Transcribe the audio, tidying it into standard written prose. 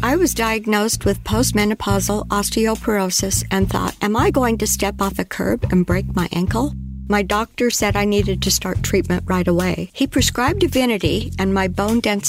I was diagnosed with postmenopausal osteoporosis and thought, am I going to step off a curb and break my ankle? My doctor said I needed to start treatment right away. He prescribed Divinity, and my bone density